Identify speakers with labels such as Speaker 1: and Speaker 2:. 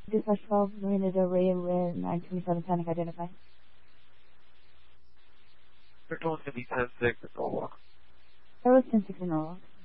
Speaker 1: 2/12, Marina Del Rey, 927 Panic, identify.
Speaker 2: They're going to be 10-6 at Norwalk.
Speaker 1: That was 10-6 in Norwalk.